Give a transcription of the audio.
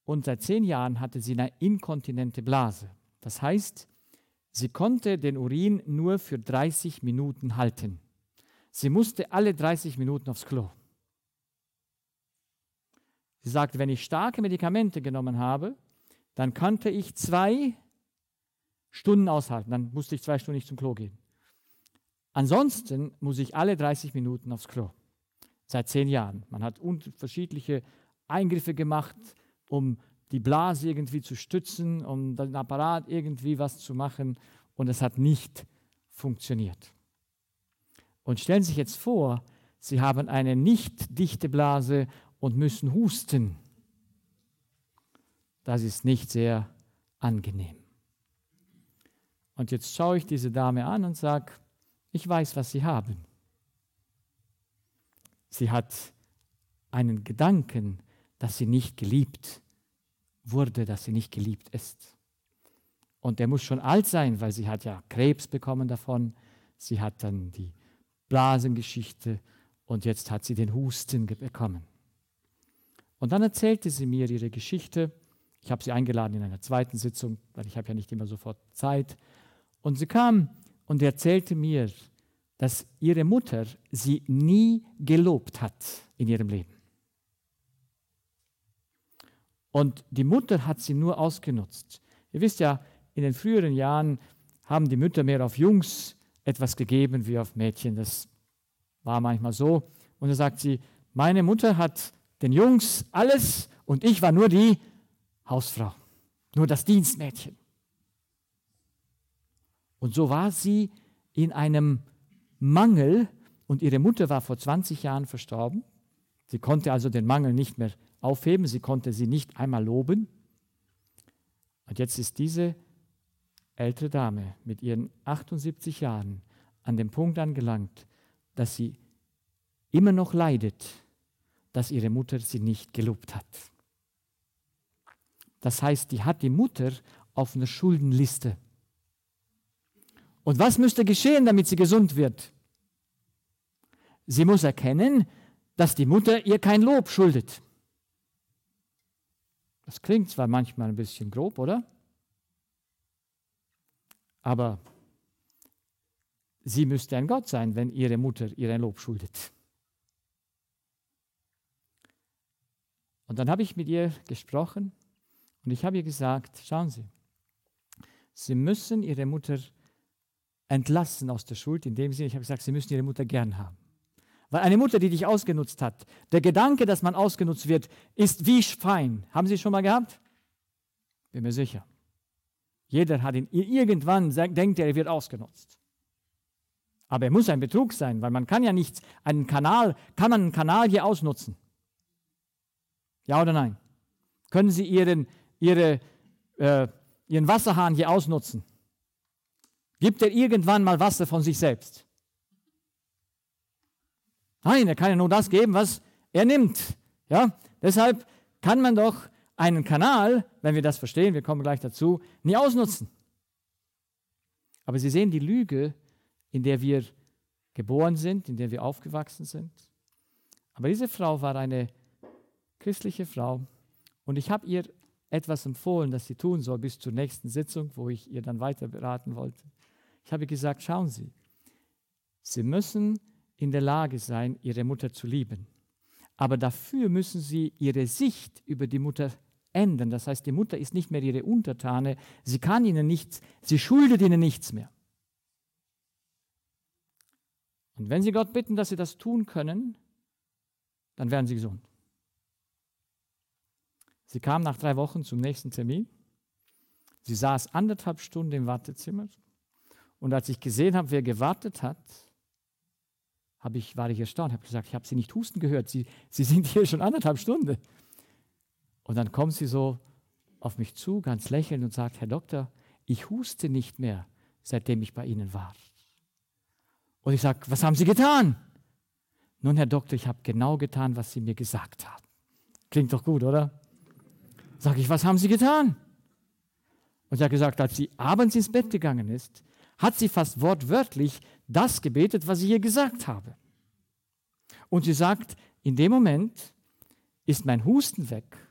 und seit 10 Jahren hatte sie eine inkontinente Blase. Das heißt, sie konnte den Urin nur für 30 Minuten halten. Sie musste alle 30 Minuten aufs Klo. Sie sagte, wenn ich starke Medikamente genommen habe, dann konnte ich 2 Stunden aushalten. Dann musste ich 2 Stunden nicht zum Klo gehen. Ansonsten muss ich alle 30 Minuten aufs Klo. Seit 10 Jahren. Man hat unterschiedliche Eingriffe gemacht, um die Blase irgendwie zu stützen, um den Apparat irgendwie was zu machen. Und es hat nicht funktioniert. Und stellen Sie sich jetzt vor, Sie haben eine nicht dichte Blase und müssen husten. Das ist nicht sehr angenehm. Und jetzt schaue ich diese Dame an und sage, ich weiß, was Sie haben. Sie hat einen Gedanken, dass sie nicht geliebt wurde, dass sie nicht geliebt ist. Und der muss schon alt sein, weil sie hat ja Krebs bekommen davon. Sie hat dann die Blasengeschichte und jetzt hat sie den Husten bekommen. Und dann erzählte sie mir ihre Geschichte. Ich habe sie eingeladen in einer zweiten Sitzung, weil ich habe ja nicht immer sofort Zeit. Und sie kam und erzählte mir, dass ihre Mutter sie nie gelobt hat in ihrem Leben. Und die Mutter hat sie nur ausgenutzt. Ihr wisst ja, in den früheren Jahren haben die Mütter mehr auf Jungs etwas gegeben wie auf Mädchen. Das war manchmal so. Und da sagt sie, meine Mutter hat den Jungs alles und ich war nur die Hausfrau, nur das Dienstmädchen. Und so war sie in einem Mangel und ihre Mutter war vor 20 Jahren verstorben. Sie konnte also den Mangel nicht mehr aufheben, sie konnte sie nicht einmal loben. Und jetzt ist diese ältere Dame mit ihren 78 Jahren an dem Punkt angelangt, dass sie immer noch leidet, dass ihre Mutter sie nicht gelobt hat. Das heißt, die hat die Mutter auf einer Schuldenliste. Und was müsste geschehen, damit sie gesund wird? Sie muss erkennen, dass die Mutter ihr kein Lob schuldet. Das klingt zwar manchmal ein bisschen grob, oder? Aber sie müsste ein Gott sein, wenn ihre Mutter ihr ein Lob schuldet. Und dann habe ich mit ihr gesprochen und ich habe ihr gesagt, schauen Sie, Sie müssen Ihre Mutter entlassen aus der Schuld, in dem Sinne, ich habe gesagt, Sie müssen Ihre Mutter gern haben. Weil eine Mutter, die dich ausgenutzt hat, der Gedanke, dass man ausgenutzt wird, ist wie fein. Haben Sie es schon mal gehabt? Bin mir sicher. Jeder hat ihn, irgendwann denkt er wird ausgenutzt. Aber er muss ein Betrug sein, weil man kann ja nicht kann man einen Kanal hier ausnutzen? Ja oder nein? Können Sie Ihren Wasserhahn hier ausnutzen? Gibt er irgendwann mal Wasser von sich selbst? Nein, er kann ja nur das geben, was er nimmt. Ja? Deshalb kann man doch einen Kanal, wenn wir das verstehen, wir kommen gleich dazu, nie ausnutzen. Aber Sie sehen die Lüge, in der wir geboren sind, in der wir aufgewachsen sind. Aber diese Frau war eine christliche Frau und ich habe ihr etwas empfohlen, das sie tun soll bis zur nächsten Sitzung, wo ich ihr dann weiter beraten wollte. Ich habe gesagt, schauen Sie, Sie müssen in der Lage sein, Ihre Mutter zu lieben. Aber dafür müssen Sie Ihre Sicht über die Mutter ändern. Das heißt, die Mutter ist nicht mehr Ihre Untertane. Sie kann Ihnen nichts, sie schuldet Ihnen nichts mehr. Und wenn Sie Gott bitten, dass Sie das tun können, dann werden Sie gesund. Sie kam nach 3 Wochen zum nächsten Termin. Sie saß 1,5 Stunden im Wartezimmer. Und als ich gesehen habe, wer gewartet hat, war ich erstaunt, habe gesagt, ich habe Sie nicht husten gehört, Sie sind hier schon 1,5 Stunden. Und dann kommt sie so auf mich zu, ganz lächelnd und sagt, Herr Doktor, ich huste nicht mehr, seitdem ich bei Ihnen war. Und ich sage, was haben Sie getan? Nun, Herr Doktor, ich habe genau getan, was Sie mir gesagt haben. Klingt doch gut, oder? Sage ich, was haben Sie getan? Und sie hat gesagt, als sie abends ins Bett gegangen ist, hat sie fast wortwörtlich das gebetet, was ich ihr gesagt habe. Und sie sagt, in dem Moment ist mein Husten weg